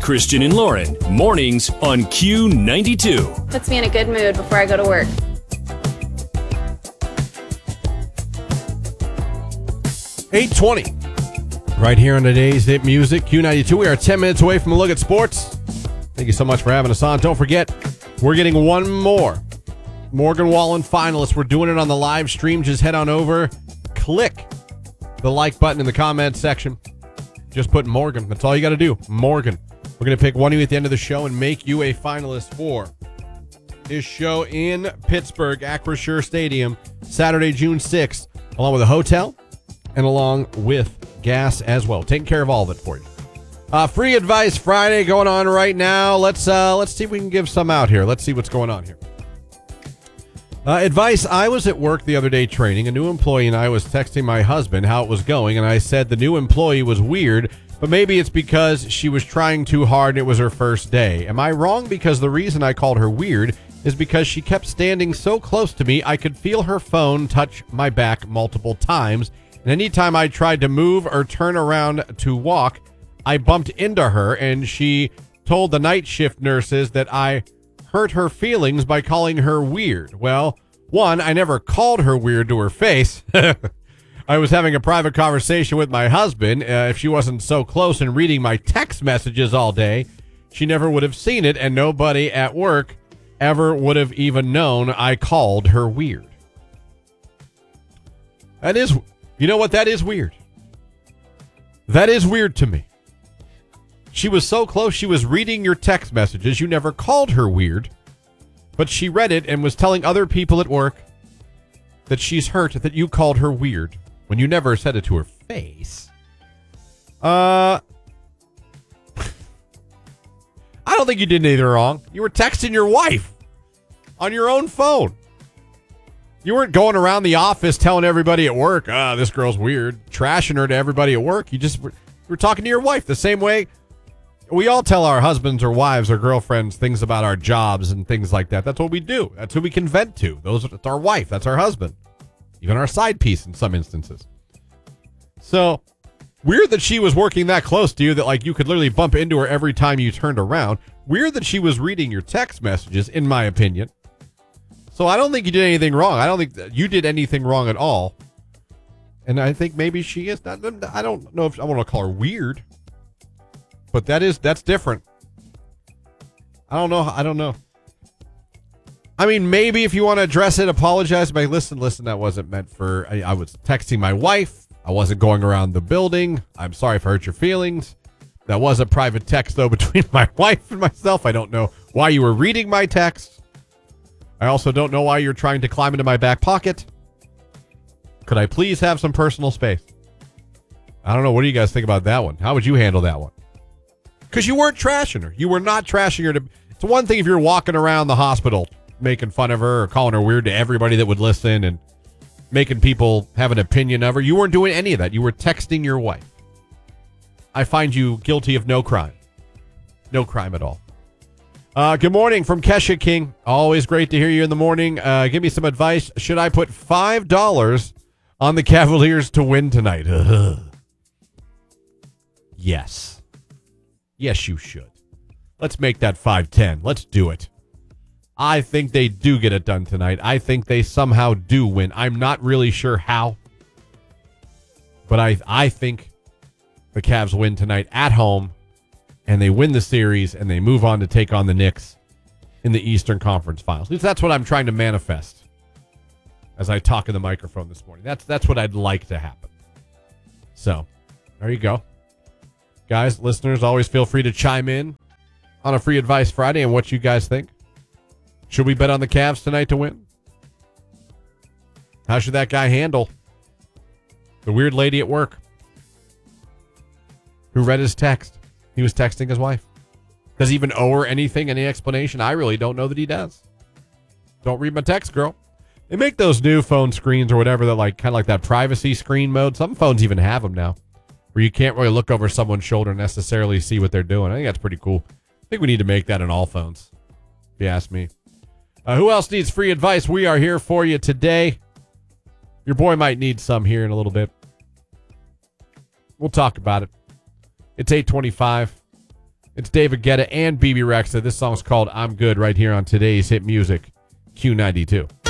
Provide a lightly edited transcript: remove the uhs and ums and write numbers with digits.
Christian and Lauren. Mornings on Q92. Puts me in a good mood before I go to work. $8:20. Right here on today's Hit Music, Q92. We are 10 minutes away from a look at sports. Thank you so much for having us on. Don't forget, we're getting one more Morgan Wallen finalist. We're doing it on the live stream. Just head on over, click the like button in the comments section. Just put Morgan. That's all you got to do. Morgan. We're going to pick one of you at the end of the show and make you a finalist for his show in Pittsburgh, Acrisure Stadium, Saturday, June 6th, along with a hotel and along with gas as well. Taking care of all of it for you. Free Advice Friday going on right now. Let's see if we can give some out here. Let's see what's going on here. Advice. I was at work the other day training. A new employee and I was texting my husband how it was going, and I said the new employee was weird, but maybe it's because she was trying too hard and it was her first day. Am I wrong? Because the reason I called her weird is because she kept standing so close to me I could feel her phone touch my back multiple times, and anytime I tried to move or turn around to walk, I bumped into her, and she told the night shift nurses that I hurt her feelings by calling her weird. Well, one, I never called her weird to her face. I was having a private conversation with my husband. If she wasn't so close and reading my text messages all day, she never would have seen it, and nobody at work ever would have even known I called her weird. That is, you know what? That is weird. That is weird to me. She was so close, she was reading your text messages. You never called her weird, but she read it and was telling other people at work that she's hurt that you called her weird when you never said it to her face. I don't think you did anything wrong. You were texting your wife on your own phone. You weren't going around the office telling everybody at work, this girl's weird, trashing her to everybody at work. You were talking to your wife the same way we all tell our husbands or wives or girlfriends things about our jobs and things like that. That's what we do. That's who we can vent to. That's our wife. That's our husband. Even our side piece in some instances. So, weird that she was working that close to you that like you could literally bump into her every time you turned around. Weird that she was reading your text messages, in my opinion. So, I don't think you did anything wrong. I don't think that you did anything wrong at all. And I think maybe she is not. I don't know if I want to call her weird. But that's different. I don't know. I mean, maybe if you want to address it, apologize. But listen, that wasn't meant for, I was texting my wife. I wasn't going around the building. I'm sorry if I hurt your feelings. That was a private text, though, between my wife and myself. I don't know why you were reading my text. I also don't know why you're trying to climb into my back pocket. Could I please have some personal space? I don't know. What do you guys think about that one? How would you handle that one? Because you weren't trashing her. You were not trashing her. It's one thing if you're walking around the hospital making fun of her or calling her weird to everybody that would listen and making people have an opinion of her. You weren't doing any of that. You were texting your wife. I find you guilty of no crime. No crime at all. Good morning from Kesha King. Always great to hear you in the morning. Give me some advice. Should I put $5 on the Cavaliers to win tonight? Yes. Yes, you should. Let's make that 5-10. Let's do it. I think they do get it done tonight. I think they somehow do win. I'm not really sure how. But I think the Cavs win tonight at home, and they win the series, and they move on to take on the Knicks in the Eastern Conference Finals. At least that's what I'm trying to manifest as I talk in the microphone this morning. That's what I'd like to happen. So, there you go. Guys, listeners, always feel free to chime in on a Free Advice Friday and what you guys think. Should we bet on the Cavs tonight to win? How should that guy handle the weird lady at work who read his text? He was texting his wife. Does he even owe her anything, any explanation? I really don't know that he does. Don't read my text, girl. They make those new phone screens or whatever that like kind of like that privacy screen mode. Some phones even have them now, where you can't really look over someone's shoulder and necessarily see what they're doing. I think that's pretty cool. I think we need to make that in all phones, if you ask me. Who else needs free advice? We are here for you today. Your boy might need some here in a little bit. We'll talk about it. It's 8:25. It's David Guetta and BB Rexa. This song's called I'm Good right here on today's hit music, Q92.